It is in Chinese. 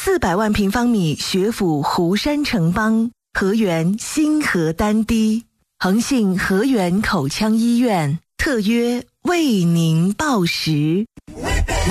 400万平方米学府湖山城邦，河源新河丹堤，恒信河源口腔医院特约为您报时。